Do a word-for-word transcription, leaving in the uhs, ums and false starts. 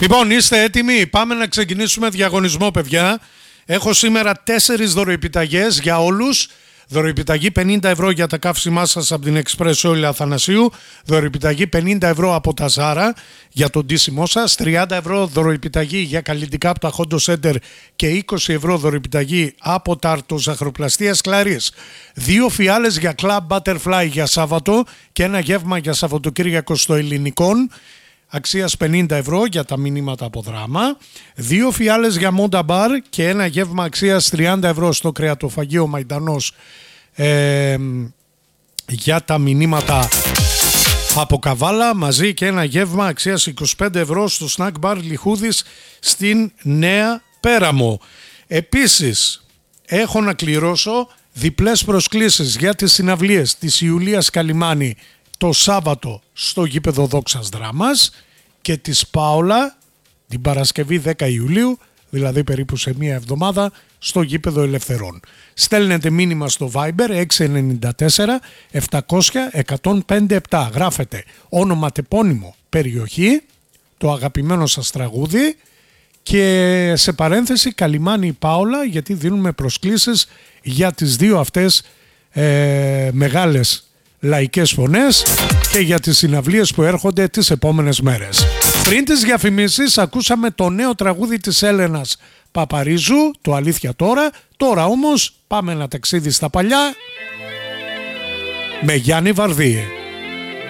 Λοιπόν, είστε έτοιμοι? Πάμε να ξεκινήσουμε διαγωνισμό, παιδιά. Έχω σήμερα τέσσερις δωροεπιταγές για όλους. Δωροεπιταγή πενήντα ευρώ για τα καύσιμά σας από την Express Oil Αθανασίου. Δωροεπιταγή πενήντα ευρώ από τα Zara για τον ντύσιμό σας. τριάντα ευρώ δωροεπιταγή για καλλιτικά από τα Hondo Center και είκοσι ευρώ δωροεπιταγή από τα Αρτοζαχροπλαστείας Κλαρής. Δύο φιάλες για Club Butterfly για Σάββατο και ένα γεύμα για Σαββατοκύριακο στο Ελληνικόν αξίας πενήντα ευρώ για τα μηνύματα από δράμα. Δύο φιάλες για Monda Bar και ένα γεύμα αξίας τριάντα ευρώ στο κρεατοφαγείο Μαϊντανός ε, για τα μηνύματα από Καβάλα, μαζί και ένα γεύμα αξίας είκοσι πέντε ευρώ στο Snack Bar Λιχούδης στην Νέα Πέραμο. Επίσης έχω να κληρώσω διπλές προσκλήσεις για τις συναυλίες της Ιουλίας Καλιμάνη το Σάββατο στο γήπεδο Δόξας Δράμας και της Πάολα την Παρασκευή δέκα Ιουλίου, δηλαδή περίπου σε μία εβδομάδα, στο γήπεδο Ελευθερών. Στέλνετε μήνυμα στο Viber έξι εννιά τέσσερα επτακόσια εκατόν πέντε επτά. Γράφετε όνομα, τεπώνυμο, περιοχή, το αγαπημένο σας τραγούδι και σε παρένθεση Καλιμάνη η Πάολα, γιατί δίνουμε προσκλήσεις για τις δύο αυτές ε, μεγάλες λαϊκές φωνές και για τις συναυλίες που έρχονται τις επόμενες μέρες. Πριν τις διαφημίσεις ακούσαμε το νέο τραγούδι της Έλενας Παπαρίζου, το Αλήθεια Τώρα. Τώρα όμως πάμε ένα ταξίδι στα παλιά με Γιάννη Βαρδί.